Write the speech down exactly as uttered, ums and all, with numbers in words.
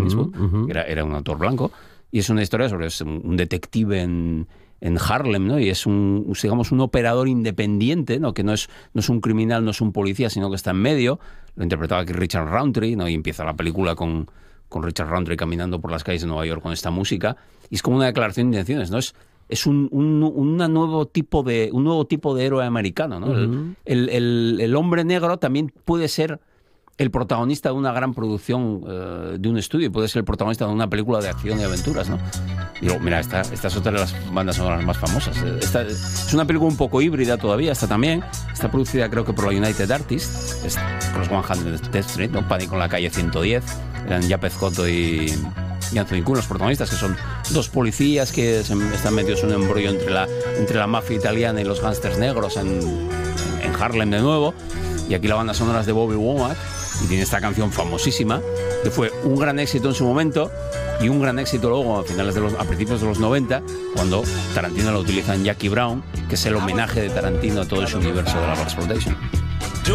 Eastwood, uh-huh. que era, era un actor blanco, y es una historia sobre es un, un detective en, en Harlem, ¿no? Y es un, digamos, un operador independiente, ¿no? Que no es, no es un criminal, no es un policía, sino que está en medio. Lo interpretaba aquí Richard Roundtree, ¿no? Y empieza la película con, con Richard Roundtree caminando por las calles de Nueva York con esta música. Y es como una declaración de intenciones, ¿no? Es, es un, un, una nuevo tipo de, un nuevo tipo de héroe americano, ¿no? Uh-huh. el, el, el hombre negro también puede ser el protagonista de una gran producción uh, de un estudio, puede ser el protagonista de una película de acción y aventuras, ¿no? Y luego, mira, esta, esta es otra de las bandas sonoras más famosas. Esta es una película un poco híbrida todavía, esta también. Está producida creo que por la United Artists, es Cross cien Death Street, ¿no? Pánico en la calle ciento diez. Eran Yapez Kotto y, y Anthony Quinn los protagonistas, que son dos policías que se, están metidos en un embrollo entre la, entre la mafia italiana y los gángsters negros en, en Harlem de nuevo. Y aquí la banda sonora es de Bobby Womack. Y tiene esta canción famosísima, que fue un gran éxito en su momento y un gran éxito luego a finales de los, a principios de los noventa, cuando Tarantino lo utiliza en Jackie Brown, que es el homenaje de Tarantino a todo ese universo de la Blaxploitation.